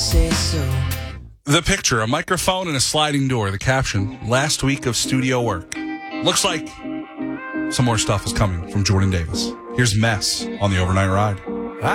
say so. The picture, a microphone and a sliding door. The caption, last week of studio work. Looks like some more stuff is coming from Jordan Davis. Here's Mess on the Overnight Ride.